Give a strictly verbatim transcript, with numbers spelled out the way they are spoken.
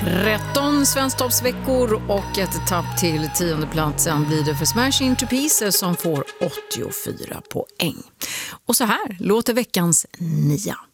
tretton svensktoppsveckor och ett tapp till tionde platsen blir det för Smash Into Pieces som får åttiofyra poäng. Och så här låter veckans nia.